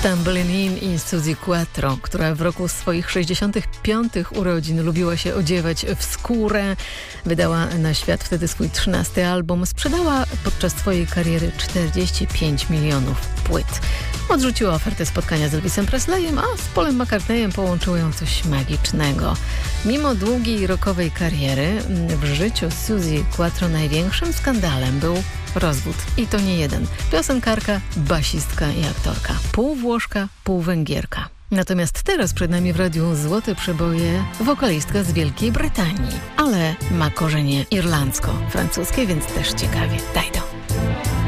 Stumbling In i Suzy Quattro, która w roku swoich 65 urodzin lubiła się odziewać w skórę. Wydała na świat wtedy swój 13. album. Sprzedała podczas swojej kariery 45 milionów płyt. Odrzuciła ofertę spotkania z Elvisem Presleyem, a z Paulem McCartneyem połączyło ją coś magicznego. Mimo długiej rockowej kariery, w życiu Suzy Quattro największym skandalem był rozwód. I to nie jeden. Piosenkarka, basistka i aktorka. Pół Włoszka, pół Węgierka. Natomiast teraz przed nami w radiu Złote Przeboje wokalistka z Wielkiej Brytanii. Ale ma korzenie irlandzko-francuskie, więc też ciekawie. Daj.